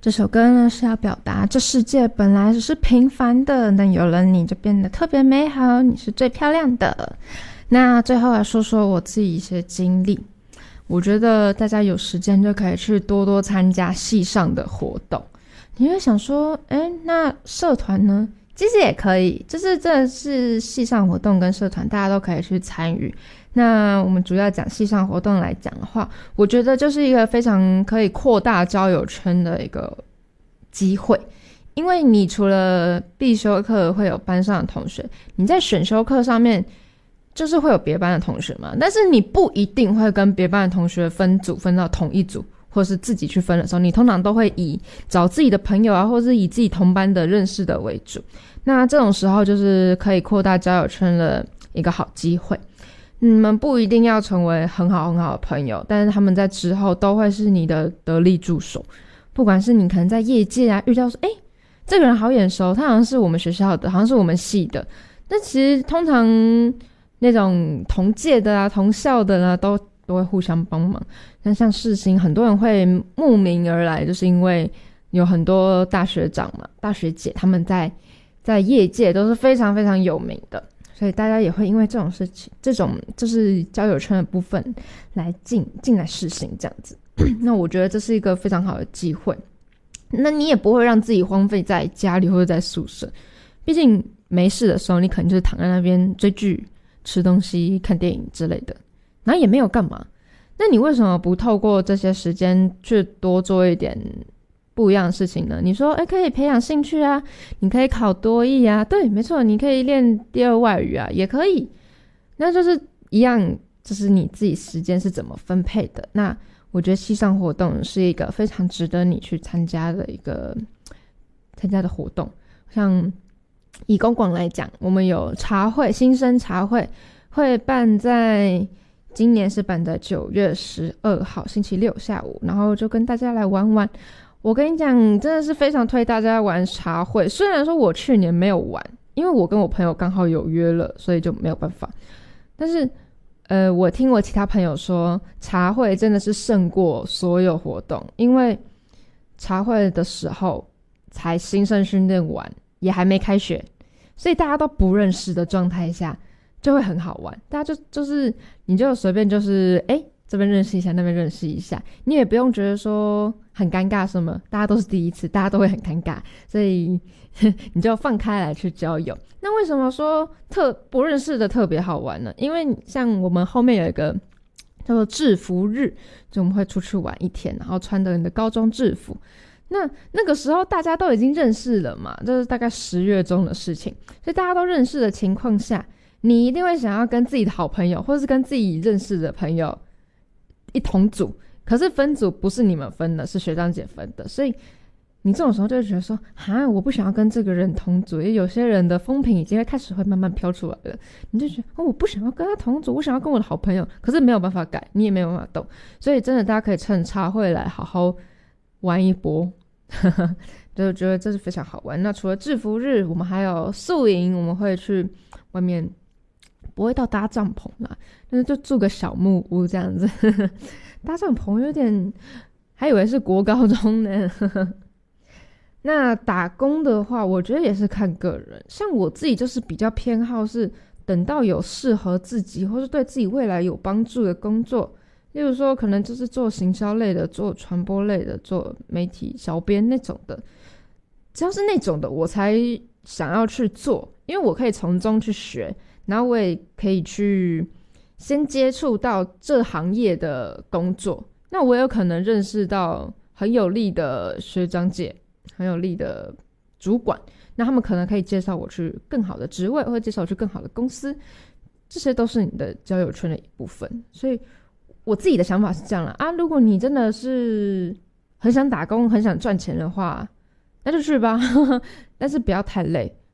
这首歌呢是要表达这世界本来只是平凡的，但有了你就变得特别美好，你是最漂亮的。那最后来说说我自己一些经历，我觉得大家有时间就可以去多多参加系上的活动。你会想说那社团呢？其实也可以，就是真的是系上活动跟社团大家都可以去参与。那我们主要讲系上活动来讲的话，我觉得就是一个非常可以扩大交友圈的一个机会。因为你除了必修课会有班上的同学，你在选修课上面就是会有别班的同学嘛，但是你不一定会跟别班的同学分组分到同一组，或是自己去分的时候，你通常都会以找自己的朋友啊，或是以自己同班的认识的为主。那这种时候就是可以扩大交友圈的一个好机会。你们不一定要成为很好很好的朋友，但是他们在之后都会是你的得力助手。不管是你可能在业界啊遇到说这个人好眼熟，他好像是我们学校的，好像是我们系的，但其实通常那种同届的啊同校的啊都会互相帮忙。那像世新很多人会慕名而来，就是因为有很多大学长嘛大学姐，他们在业界都是非常非常有名的，所以大家也会因为这种事情，这种就是交友圈的部分来进来世新这样子。那我觉得这是一个非常好的机会，那你也不会让自己荒废在家里或者在宿舍，毕竟没事的时候你可能就是躺在那边追剧吃东西看电影之类的，然后也没有干嘛。那你为什么不透过这些时间去多做一点不一样的事情呢？你说可以培养兴趣啊，你可以考多益啊，对没错，你可以练第二外语啊也可以。那就是一样，就是你自己时间是怎么分配的。那我觉得系上活动是一个非常值得你去参加的活动。像以公广来讲，我们有茶会，新生茶会会办在今年是办在9月12号星期六下午，然后就跟大家来玩玩。我跟你讲，真的是非常推大家玩茶会。虽然说我去年没有玩，因为我跟我朋友刚好有约了，所以就没有办法。但是我听我其他朋友说，茶会真的是胜过所有活动，因为茶会的时候才新生训练完，也还没开学，所以大家都不认识的状态下就会很好玩。大家就是你就随便就是这边认识一下那边认识一下，你也不用觉得说很尴尬什么，大家都是第一次，大家都会很尴尬，所以你就放开来去交友。那为什么说不认识的特别好玩呢？因为像我们后面有一个叫做制服日，就我们会出去玩一天，然后穿着你的高中制服。那个时候大家都已经认识了嘛，这是大概10月中的事情，所以大家都认识的情况下，你一定会想要跟自己的好朋友或是跟自己认识的朋友一同组，可是分组不是你们分的，是学长姐分的，所以你这种时候就会觉得说我不想要跟这个人同组，因为有些人的风评已经会开始会慢慢飘出来了，你就觉得我不想要跟他同组，我想要跟我的好朋友，可是没有办法改，你也没有办法动，所以真的大家可以趁茶会来好好玩一波就觉得这是非常好玩。那除了制服日，我们还有宿营，我们会去外面，不会到搭帐篷啦，但是就住个小木屋这样子搭帐篷有点还以为是国高中呢那打工的话我觉得也是看个人，像我自己就是比较偏好是等到有适合自己或是对自己未来有帮助的工作，例如说可能就是做行销类的，做传播类的，做媒体小编那种的，只要是那种的我才想要去做，因为我可以从中去学，然后我也可以去先接触到这行业的工作，那我有可能认识到很有力的学长姐，很有力的主管，那他们可能可以介绍我去更好的职位，或者介绍我去更好的公司，这些都是你的交友圈的一部分。所以我自己的想法是这样啦如果你真的是很想打工很想赚钱的话，那就去吧但是不要太累，